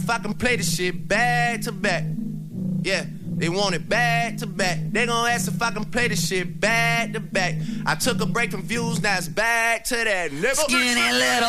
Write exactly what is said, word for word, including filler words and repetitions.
if I can play this shit back to back. Yeah, they want it back to back. They gon' ask if I can play this shit back to back. I took a break from views, now it's back to that. Nigga. Skinny little